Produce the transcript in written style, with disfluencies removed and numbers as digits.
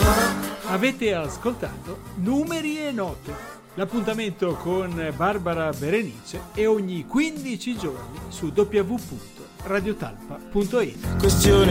Avete ascoltato Numeri e Note, l'appuntamento con Barbara Berenice è ogni 15 giorni su www.radiotalpa.it. Questione